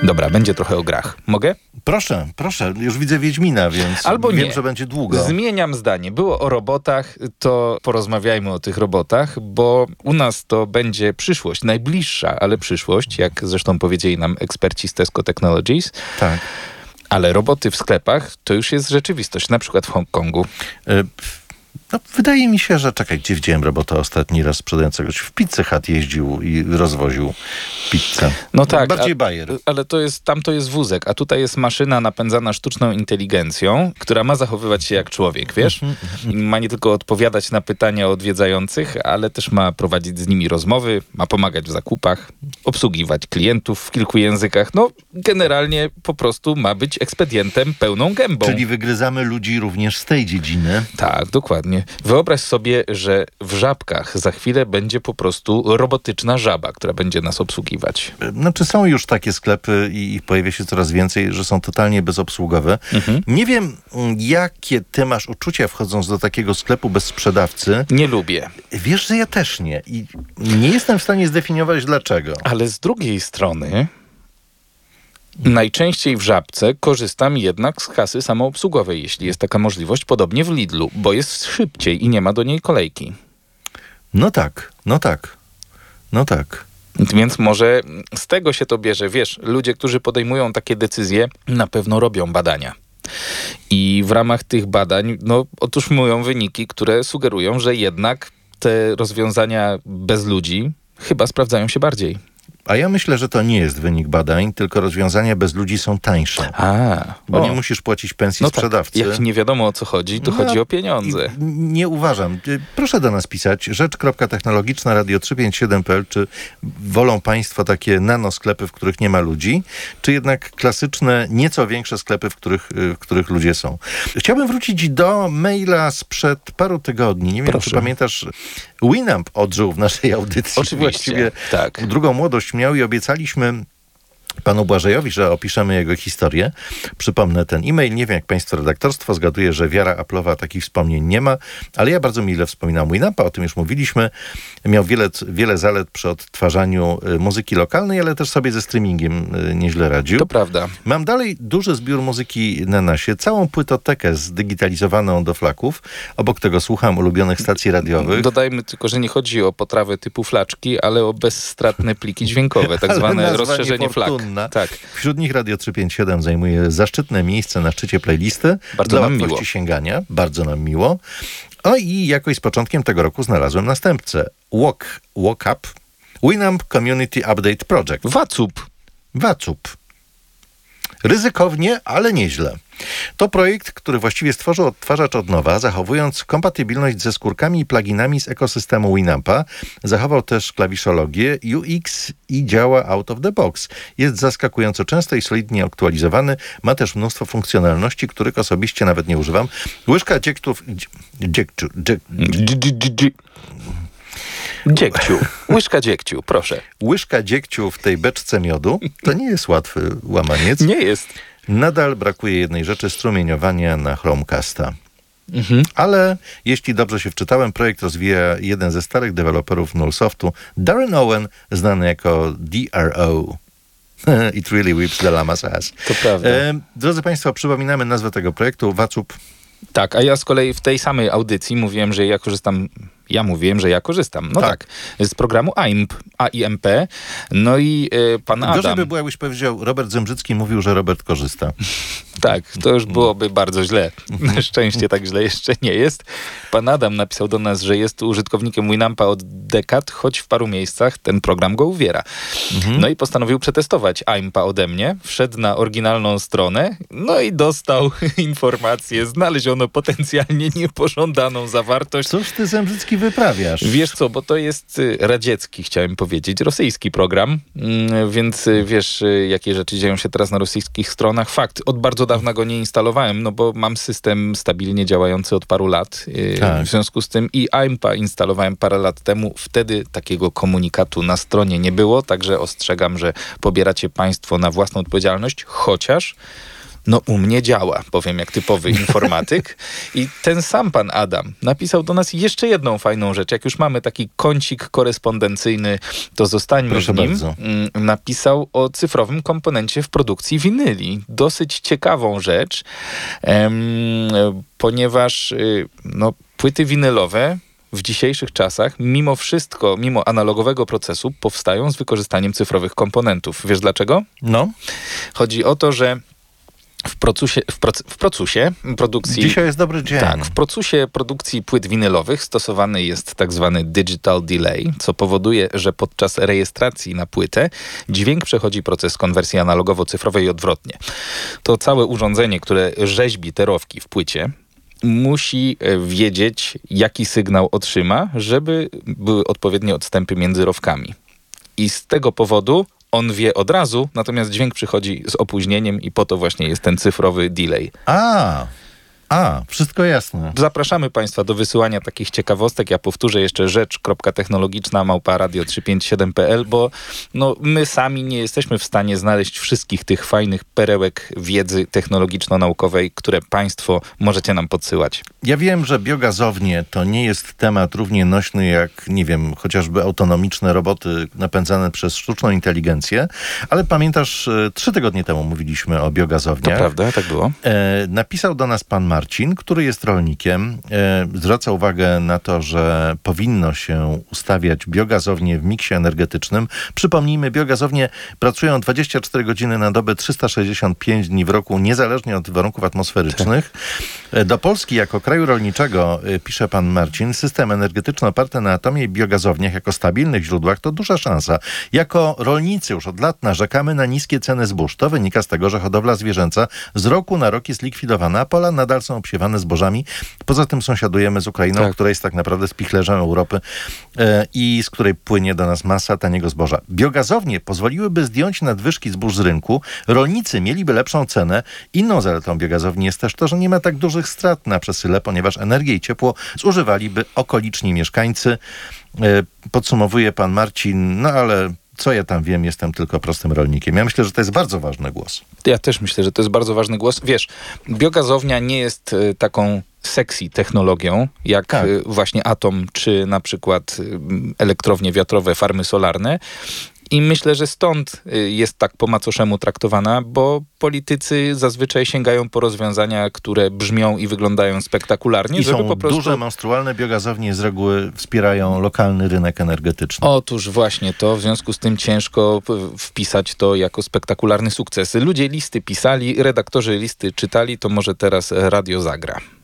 Dobra, będzie trochę o grach. Mogę? Proszę. Już widzę Wiedźmina, więc Albo wiem, nie. że będzie długo. Zmieniam zdanie. Było o robotach, to porozmawiajmy o tych robotach, bo u nas to będzie przyszłość, najbliższa, ale przyszłość, jak zresztą powiedzieli nam eksperci z Tesco Technologies. Tak. Ale roboty w sklepach to już jest rzeczywistość, na przykład w Hongkongu. No, wydaje mi się, że gdzie widziałem robota ostatni raz sprzedającego się w Pizza Hut jeździł i rozwoził pizzę. No tak, bardziej bajer. Ale tam to jest wózek, a tutaj jest maszyna napędzana sztuczną inteligencją, która ma zachowywać się jak człowiek, wiesz? I ma nie tylko odpowiadać na pytania odwiedzających, ale też ma prowadzić z nimi rozmowy, ma pomagać w zakupach, obsługiwać klientów w kilku językach. No, generalnie po prostu ma być ekspedientem pełną gębą. Czyli wygryzamy ludzi również z tej dziedziny. Tak, dokładnie. Wyobraź sobie, że w Żabkach za chwilę będzie po prostu robotyczna żaba, która będzie nas obsługiwać. Znaczy są już takie sklepy i ich pojawia się coraz więcej, że są totalnie bezobsługowe. Nie wiem, jakie ty masz uczucia wchodząc do takiego sklepu bez sprzedawcy. Nie lubię. Wiesz, że ja też nie. I nie jestem w stanie zdefiniować dlaczego. Ale z drugiej strony najczęściej w Żabce korzystam jednak z kasy samoobsługowej, jeśli jest taka możliwość, podobnie w Lidlu, bo jest szybciej i nie ma do niej kolejki. No tak. Więc może z tego się to bierze. Wiesz, ludzie, którzy podejmują takie decyzje, na pewno robią badania. I w ramach tych badań, otrzymują wyniki, które sugerują, że jednak te rozwiązania bez ludzi chyba sprawdzają się bardziej. A ja myślę, że to nie jest wynik badań, tylko rozwiązania bez ludzi są tańsze. Bo nie musisz płacić pensji sprzedawcy. Tak. Jak nie wiadomo o co chodzi, to chodzi o pieniądze. Nie uważam. Proszę do nas pisać. rzecz.technologiczna.radio357.pl. Czy wolą państwo takie nanosklepy, w których nie ma ludzi, czy jednak klasyczne, nieco większe sklepy, w których ludzie są? Chciałbym wrócić do maila sprzed paru tygodni. Nie wiem, czy pamiętasz, Winamp odżył w naszej audycji. Oczywiście, właściwie tak. Drugą młodość miał i obiecaliśmy panu Błażejowi, że opiszemy jego historię. Przypomnę ten e-mail. Nie wiem, jak państwo redaktorstwo zgaduje, że wiara Apple'owa takich wspomnień nie ma, ale ja bardzo mile wspominam Winampa, o tym już mówiliśmy. Miał wiele zalet przy odtwarzaniu muzyki lokalnej, ale też sobie ze streamingiem nieźle radził. To prawda. Mam dalej duży zbiór muzyki na nasie, całą płytotekę zdigitalizowaną do flaków. Obok tego słucham ulubionych stacji radiowych. Dodajmy tylko, że nie chodzi o potrawę typu flaczki, ale o bezstratne pliki dźwiękowe, tak zwane rozszerzenie flak. Tak. Wśród nich Radio 357 zajmuje zaszczytne miejsce na szczycie playlisty. Bardzo dla nam łatwości miło. sięgania. Bardzo nam miło. I jakoś z początkiem tego roku znalazłem następcę. Walk Up. Winamp Community Update Project. Wacup. Ryzykownie, ale nieźle. To projekt, który właściwie stworzył odtwarzacz od nowa, zachowując kompatybilność ze skórkami i pluginami z ekosystemu Winampa. Zachował też klawiszologię UX i działa out of the box. Jest zaskakująco często i solidnie aktualizowany. Ma też mnóstwo funkcjonalności, których osobiście nawet nie używam. Łyżka Łyżka dziegciu, proszę. Łyżka dziegciu w tej beczce miodu to nie jest łatwy łamaniec. Nie jest. Nadal brakuje jednej rzeczy, strumieniowania na Chromecasta. Ale jeśli dobrze się wczytałem, projekt rozwija jeden ze starych deweloperów Nullsoftu, Darren Owen, znany jako DRO. It really whips the llama's ass. To prawda. Drodzy państwo, przypominamy nazwę tego projektu, Wacup. Tak, a ja z kolei w tej samej audycji mówiłem, że ja korzystam. No tak. Z programu AIMP. No i pan Adam... Gorzej by było, jakbyś powiedział, Robert Zembrzycki mówił, że Robert korzysta. Tak, to już byłoby bardzo źle. Na szczęście tak źle jeszcze nie jest. Pan Adam napisał do nas, że jest użytkownikiem Winampa od dekad, choć w paru miejscach ten program go uwiera. No i postanowił przetestować AIMPa ode mnie. Wszedł na oryginalną stronę, no i dostał informację. Znaleziono potencjalnie niepożądaną zawartość. Cóż ty, Zembrzycki, wyprawiasz? Wiesz co, bo to jest radziecki, chciałem powiedzieć, rosyjski program, więc wiesz, jakie rzeczy dzieją się teraz na rosyjskich stronach. Fakt, od bardzo dawna go nie instalowałem, no bo mam system stabilnie działający od paru lat. W związku z tym i AIMPa instalowałem parę lat temu. Wtedy takiego komunikatu na stronie nie było, także ostrzegam, że pobieracie państwo na własną odpowiedzialność, chociaż No u mnie działa, powiem jak typowy informatyk. I ten sam pan Adam napisał do nas jeszcze jedną fajną rzecz. Jak już mamy taki kącik korespondencyjny, to zostańmy w nim. Bardzo. Napisał o cyfrowym komponencie w produkcji winyli. Dosyć ciekawą rzecz, ponieważ płyty winylowe w dzisiejszych czasach, mimo wszystko, mimo analogowego procesu, powstają z wykorzystaniem cyfrowych komponentów. Wiesz dlaczego? No. Chodzi o to, że w procesie produkcji... Dzisiaj jest dobry dzień. Tak, w procesie produkcji płyt winylowych stosowany jest tak zwany digital delay, co powoduje, że podczas rejestracji na płytę dźwięk przechodzi proces konwersji analogowo-cyfrowej i odwrotnie. To całe urządzenie, które rzeźbi te rowki w płycie, musi wiedzieć, jaki sygnał otrzyma, żeby były odpowiednie odstępy między rowkami. I z tego powodu on wie od razu, natomiast dźwięk przychodzi z opóźnieniem i po to właśnie jest ten cyfrowy delay. Wszystko jasne. Zapraszamy Państwa do wysyłania takich ciekawostek. Ja powtórzę jeszcze rzecz.technologiczna@radio357.pl, bo my sami nie jesteśmy w stanie znaleźć wszystkich tych fajnych perełek wiedzy technologiczno-naukowej, które Państwo możecie nam podsyłać. Ja wiem, że biogazownie to nie jest temat równie nośny jak, nie wiem, chociażby autonomiczne roboty napędzane przez sztuczną inteligencję, ale pamiętasz, 3 tygodnie temu mówiliśmy o biogazowniach. To prawda, tak było. Napisał do nas pan Marcin, który jest rolnikiem. Zwraca uwagę na to, że powinno się ustawiać biogazownie w miksie energetycznym. Przypomnijmy, biogazownie pracują 24 godziny na dobę, 365 dni w roku, niezależnie od warunków atmosferycznych. Do Polski jako kraju rolniczego, pisze pan Marcin, system energetyczny oparty na atomie i biogazowniach jako stabilnych źródłach to duża szansa. Jako rolnicy już od lat narzekamy na niskie ceny zbóż. To wynika z tego, że hodowla zwierzęca z roku na rok jest likwidowana, a pola nadal są obsiewane zbożami. Poza tym sąsiadujemy z Ukrainą, która jest tak naprawdę spichlerzem Europy i z której płynie do nas masa taniego zboża. Biogazownie pozwoliłyby zdjąć nadwyżki zbóż z rynku, rolnicy mieliby lepszą cenę. Inną zaletą biogazowni jest też to, że nie ma tak dużych strat na przesyle, ponieważ energię i ciepło zużywaliby okoliczni mieszkańcy. Podsumowuje pan Marcin, ale co ja tam wiem, jestem tylko prostym rolnikiem. Ja myślę, że to jest bardzo ważny głos. Ja też myślę, że to jest bardzo ważny głos. Wiesz, biogazownia nie jest taką sexy technologią, jak właśnie atom, czy na przykład elektrownie wiatrowe, farmy solarne. I myślę, że stąd jest tak po macoszemu traktowana, bo politycy zazwyczaj sięgają po rozwiązania, które brzmią i wyglądają spektakularnie. I są duże, monstrualne biogazownie z reguły wspierają lokalny rynek energetyczny. Otóż właśnie to, w związku z tym ciężko wpisać to jako spektakularny sukces. Ludzie listy pisali, redaktorzy listy czytali, to może teraz radio zagra.